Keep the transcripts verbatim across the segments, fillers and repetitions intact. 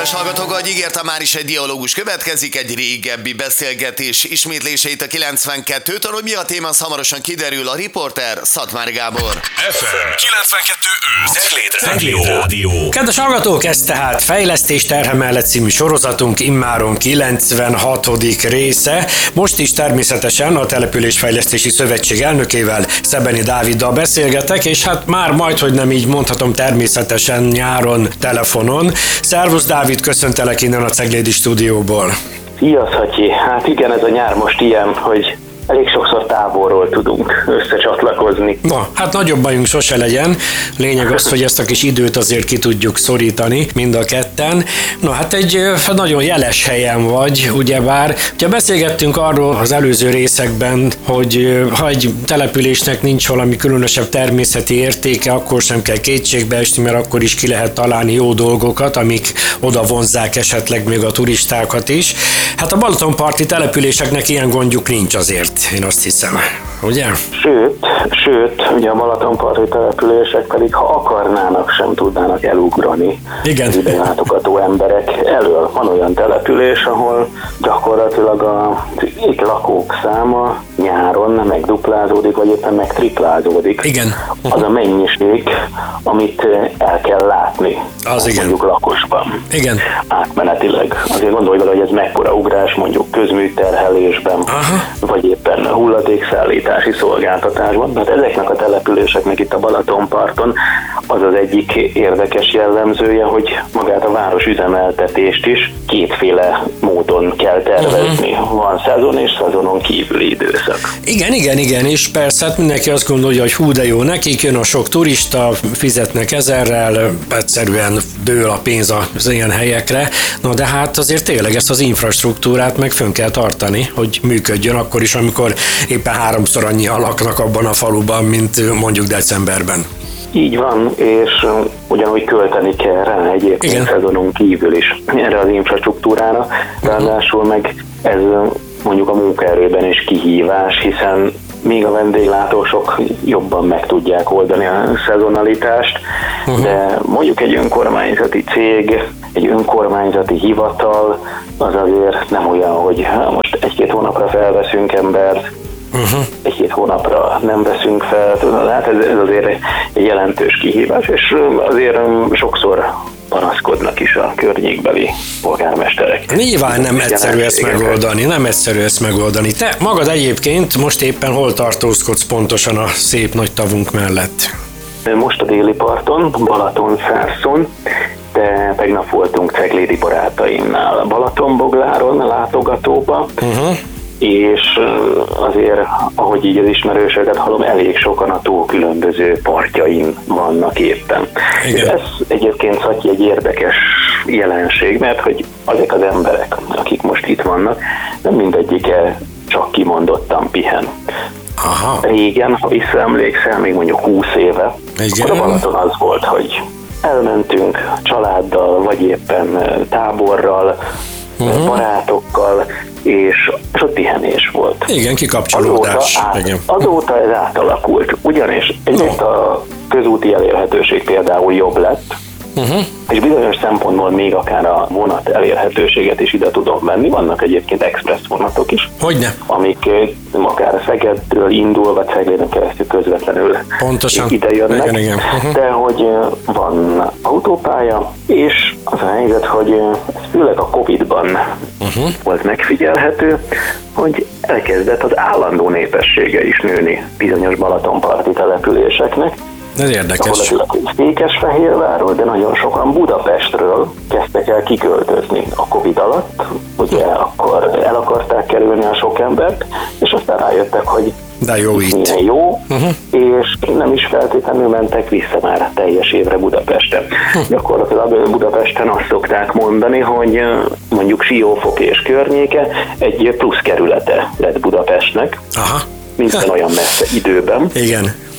Kedves hallgatók, ahogy ígértem, már is egy dialógus következik, egy régebbi beszélgetés ismétléseit a kilencvenkettőtől, hogy mi a téma, hamarosan kiderül. A riporter Szatmári Gábor. ef em kilencvenkettő Cegléd Rádió. Kedves hallgatók, ez tehát Fejlesztés terhe mellett című sorozatunk immáron kilencvenhatodik része. Most is természetesen a Településfejlesztési Szövetség elnökével, Szebeni Dáviddal beszélgetek, és hát már majd, hogy nem így mondhatom, természetesen nyáron telefonon. Szervusz Dávid, köszöntelek innen a Ceglédi stúdióból. Szia Szatyi, hát igen, ez a nyár most ilyen, hogy elég sokszor távolról tudunk összecsatlakozni. Na, hát nagyobb bajunk sose legyen. Lényeg az, hogy ezt a kis időt azért ki tudjuk szorítani, mind a ketten. Na, hát egy nagyon jeles helyen vagy, ugyebár. Ugye beszélgettünk arról az előző részekben, hogy ha egy településnek nincs valami különösebb természeti értéke, akkor sem kell kétségbe esni, mert akkor is ki lehet találni jó dolgokat, amik oda vonzzák esetleg még a turistákat is. Hát a balatonparti településeknek ilyen gondjuk nincs azért. Én azt hiszem, ugye? Sőt, sőt, ugye a balatonparti települések pedig, ha akarnának, sem tudnának elugrani. Igen. Az ide látogató emberek elől. Van olyan település, ahol gyakorlatilag a itt lakók száma nyáron megduplázódik, vagy éppen megtriplázódik. Igen. Az a mennyiség, amit el kell látni. Az igen. Mondjuk lakosban. Igen. Átmenetileg. Azért gondolj vele, hogy ez mekkora ugrás mondjuk közműterhelésben, aha, vagy éppen hulladékszállítási szolgáltatásban. Tehát ezeknek a településeknek itt a Balatonparton az az egyik érdekes jellemzője, hogy magát a város üzemeltetést is kétféle módon kell tervezni. Uh-huh. Van szezon és szezonon kívüli időszak. Igen, igen, igen, és persze hát mindenki azt gondolja, hogy hú de jó, nekik jön a sok turista, fizetnek ezerrel, egyszerűen dől a pénz az ilyen helyekre. Na de hát azért tényleg ezt az infrastruktúrát meg fönn kell tartani, hogy működjön akkor is, amikor éppen háromszor annyian laknak abban a faluban, mint mondjuk decemberben. Így van, és ugyanúgy költeni kell rá egyébként igen, szezonon kívül is erre az infrastruktúrára, ráadásul meg ez mondjuk a munkaerőben is kihívás, hiszen még a vendéglátósok jobban meg tudják oldani a szezonalitást, uh-huh, de mondjuk egy önkormányzati cég, egy önkormányzati hivatal az azért nem olyan, hogy most egy-két hónapra felveszünk embert, uh-huh, egy-két hónapra nem veszünk fel, hát ez, ez azért egy jelentős kihívás, és azért sokszor panaszkodnak is a környékbeli polgármesterek. Nyilván nem egyszerű ezt megoldani, nem egyszerű ezt megoldani. Te magad egyébként most éppen hol tartózkodsz pontosan a szép nagy tavunk mellett? Most a déli parton, Balatonszárszon, de tegnap voltunk ceglédi barátaimnál Balatonbogláron, látogatóba, uh-huh, és azért, ahogy így az ismerősöket hallom, elég sokan a tó különböző partjain vannak éppen. Igen. Ez egyébként Szatyi egy érdekes jelenség, mert hogy azok az emberek, akik most itt vannak, nem mindegyike csak kimondottan pihen. Aha. Régen, ha visszaemlékszel, még mondjuk húsz éve, igen, akkor a Balaton az volt, hogy elmentünk családdal, vagy éppen táborral, uh-huh, barátokkal, és, és ott pihenés volt. Igen, kikapcsolódás. Azóta, át, azóta ez átalakult, ugyanis egyrészt no. a közúti elérhetőség például jobb lett, uh-huh, és bizonyos szempontból még akár a vonat elérhetőséget is ide tudom venni. Vannak egyébként express vonatok is, hogyne, amik akár Szegedről indulva Cegléden keresztül közvetlenül pontosan ide jönnek, igen, igen. Uh-huh, de hogy van autópálya, és az a helyzet, hogy ez főleg a Covid-ban uh-huh. volt megfigyelhető, hogy elkezdett az állandó népessége is nőni bizonyos balatonparti településeknek. Ez érdekes. Székesfehérvárról, de nagyon sokan Budapestről kezdtek el kiköltözni a Covid alatt. Ugye akkor el akarták kerülni a sok embert, és aztán rájöttek, hogy de jó itt. Milyen jó, uh-huh. és nem is feltétlenül mentek vissza már teljes évre Budapesten. Uh-huh. Gyakorlatilag Budapesten azt szokták mondani, hogy mondjuk Siófok és környéke egy plusz kerülete lett Budapestnek. Aha. Minden olyan messze időben. Igen.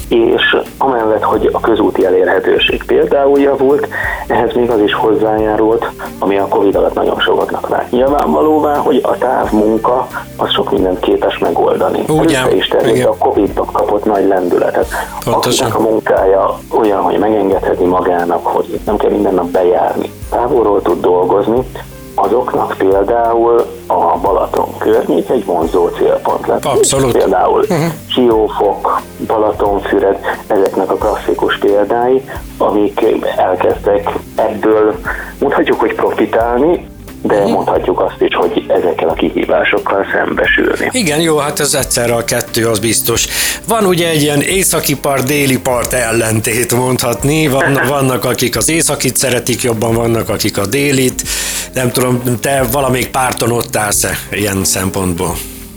és amellett, hogy a közúti elérhetőség például javult, ehhez még az is hozzájárult, ami a Covid alatt nagyon sokaknak vált nyilvánvalóvá, hogy a távmunka az sok mindent képes megoldani. Előtte is terült a Covid-ban kapott nagy lendületet. Pontosan. Akinek a munkája olyan, hogy megengedheti magának, hogy nem kell minden nap bejárni, távolról tud dolgozni, azoknak például a Balaton környék egy vonzó célpont lett. Abszolút. Például uh-huh. Siófok, Balatonfüred, ezeknek a klasszikus példái, amik elkezdtek ebből, mondhatjuk, hogy profitálni, de uh-huh. mondhatjuk azt is, hogy ezekkel a kihívásokkal szembesülni. Igen, jó, hát ez egyszerre a kettő, az biztos. Van ugye egy ilyen északi part, déli part ellentét mondhatni, Van, vannak akik az északit szeretik jobban, vannak akik a délit, nem tudom, te valamelyik párton ott állsz-e ilyen szempontból?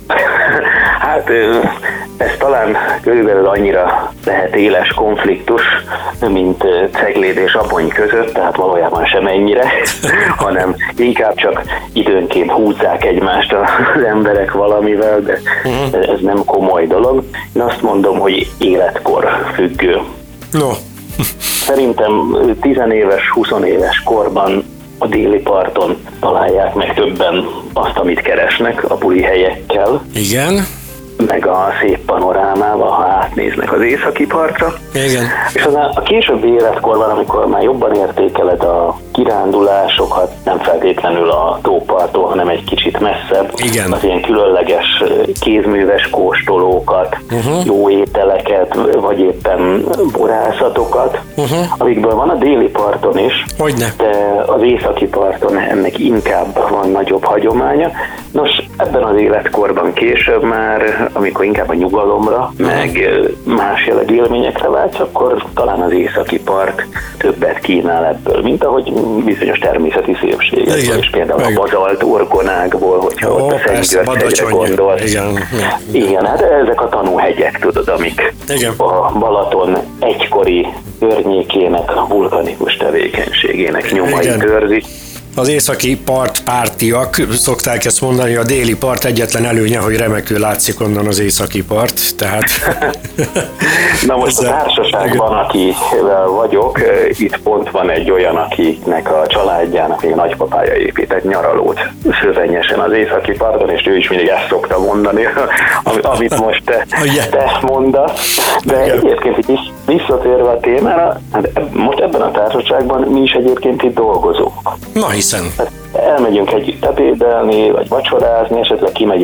Hát ez talán körülbelül annyira lehet éles konfliktus, mint Cegléd és Abony között, tehát valójában sem ennyire, hanem inkább csak időnként húzzák egymást az emberek valamivel, de ez nem komoly dolog. Én azt mondom, hogy életkor függő. No. Szerintem tizenéves, huszonéves korban a déli parton találják meg többen azt, amit keresnek a buli helyekkel. Igen. Meg a szép panorámával, ha átnéznek az északi partra. Igen. És aztán a későbbi életkorban, amikor már jobban értékeled a kirándulásokat, nem feltétlenül a tóparttól, hanem egy kicsit messzebb, igen. Az ilyen különleges kézműves kóstolókat, uh-huh. jó ételeket, vagy éppen borászatokat, uh-huh. amikből van a déli parton is, hogyne. De az északi parton ennek inkább van nagyobb hagyománya. Nos, ebben az életkorban később már, amikor inkább a nyugalomra, uh-huh. meg más jellegű élményekre vágysz, akkor talán az északi part többet kínál ebből, mint ahogy bizonyos természeti szépségek, és például igen. a bazalt orgonákból, hogyha oh, ott a Szentgyörgyhegyre gondolsz. Igen. Igen, hát ezek a tanúhegyek, tudod, amik igen. a Balaton egykori környékének, a vulkanikus tevékenységének nyomai törzik. Az északi part pártiak szokták ezt mondani, a déli part egyetlen előnye, hogy remekül látszik onnan az északi part, tehát... Na most a társaságban, akivel vagyok, itt pont van egy olyan, akinek a családjának még nagypapája épített nyaralót szövenyesen az északi parton, és ő is mindig ezt szokta mondani, amit most te, te mondasz. De egyébként itt visszatérve a témára, hát most ebben a társaságban mi is egyébként itt dolgozunk. Na hiszen. Hát elmegyünk együtt ebédelni, vagy vacsorázni, esetleg kimegyünk